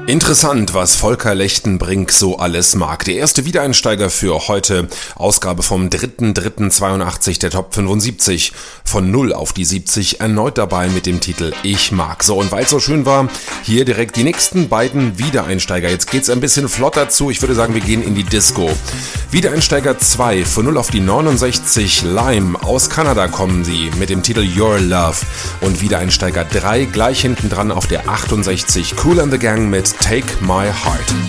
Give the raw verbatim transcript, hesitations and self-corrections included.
Interessant, was Volker Lechtenbrink so alles mag. Der erste Wiedereinsteiger für heute, Ausgabe vom dritter dritter zweiundachtzig der Top fünfundsiebzig. Von null auf die siebzig, erneut dabei mit dem Titel Ich mag. So, und weil es so schön war, hier direkt die nächsten beiden Wiedereinsteiger. Jetzt geht's ein bisschen flotter zu, ich würde sagen, wir gehen in die Disco. Wiedereinsteiger zwei, von null auf die neunundsechzig, Lime. Aus Kanada kommen sie mit dem Titel Your Love. Und Wiedereinsteiger drei, gleich hinten dran auf der achtundsechzig, Kool and the Gang mit Take My Heart.